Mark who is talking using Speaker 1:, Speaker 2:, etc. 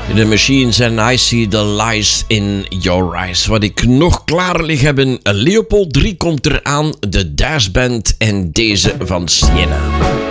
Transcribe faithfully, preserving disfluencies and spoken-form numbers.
Speaker 1: The Machines en I See the Lies in Your Eyes. Wat ik nog klaar liggen hebben, Leopold drie komt eraan, de Dash Band en deze van Siena.